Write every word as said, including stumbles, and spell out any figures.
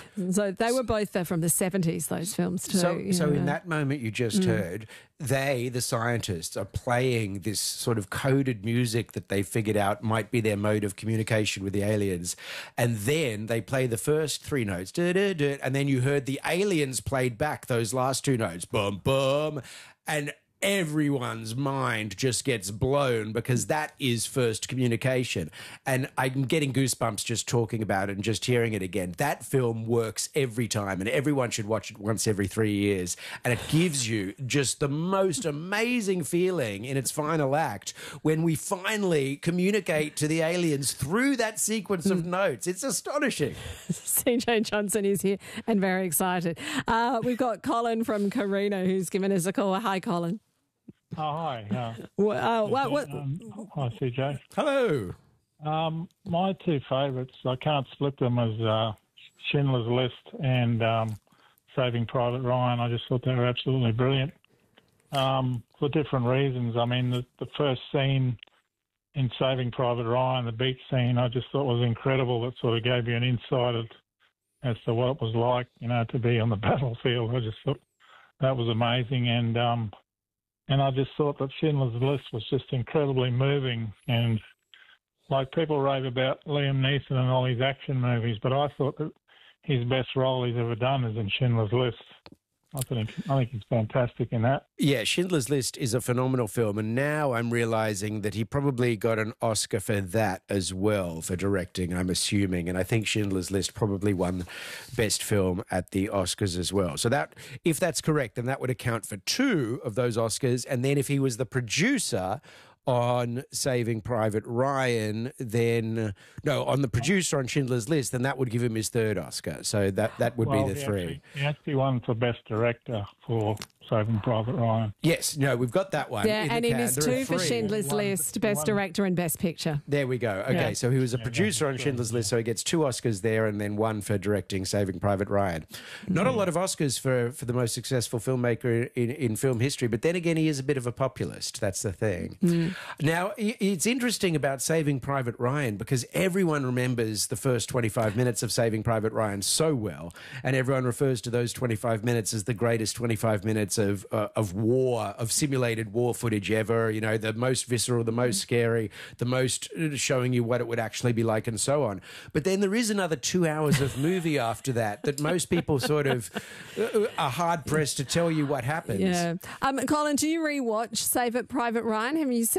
So they were both uh, from the seventies, those films too. So, so know. in that moment you just Mm. heard, they, the scientists, are playing this sort of coded music that they figured out might be their mode of communication with the aliens. And then they play the first three notes, duh, duh, duh, and then you heard the aliens played back those last two notes, boom, boom, and everyone's mind just gets blown because that is first communication. And I'm getting goosebumps just talking about it and just hearing it again. That film works every time, and everyone should watch it once every three years. And it gives you just the most amazing feeling in its final act when we finally communicate to the aliens through that sequence of notes. It's astonishing. C J Johnson is here and very excited. Uh, we've got Colin from Carina who's given us a call. Hi, Colin. Oh, hi. Uh, Well, uh, what, what, um, hi, C J. Hello. Um, my two favourites, I can't split them, as uh, Schindler's List and um, Saving Private Ryan. I just thought they were absolutely brilliant um, for different reasons. I mean, the, the first scene in Saving Private Ryan, the beach scene, I just thought was incredible. It sort of gave you an insight of, as to what it was like, you know, to be on the battlefield. I just thought that was amazing. And um, And I just thought that Schindler's List was just incredibly moving. And like people rave about Liam Neeson and all his action movies, but I thought that his best role he's ever done is in Schindler's List. I think I think he's fantastic in that. Yeah, Schindler's List is a phenomenal film, and now I'm realising that he probably got an Oscar for that as well, for directing, I'm assuming, and I think Schindler's List probably won Best Film at the Oscars as well. So that, if that's correct, then that would account for two of those Oscars, and then if he was the producer on Saving Private Ryan, then no, on the producer on Schindler's List, then that would give him his third Oscar. So that that would well, be the he three. Actually, he actually won for Best Director for Saving Private Ryan. Yes, no, we've got that one. yeah, in and the it can. is There are two for three. Schindler's One- List, Best one- Director and Best Picture. There we go. Okay, Yeah. so he was a Yeah, producer on that's Schindler's right. List, so he gets two Oscars there and then one for directing Saving Private Ryan. Not a lot of Oscars for, for the most successful filmmaker in, in film history, but then again, he is a bit of a populist. That's the thing. Now, i- it's interesting about Saving Private Ryan because everyone remembers the first twenty-five minutes of Saving Private Ryan so well, and everyone refers to those twenty-five minutes as the greatest twenty-five minutes of uh, of war, of simulated war footage ever, you know, the most visceral, the most scary, the most uh, showing you what it would actually be like and so on. But then there is another two hours of movie after that that most people sort of uh, are hard-pressed to tell you what happens. Yeah. Um, Colin, do you rewatch Save It Private Ryan? Have you seen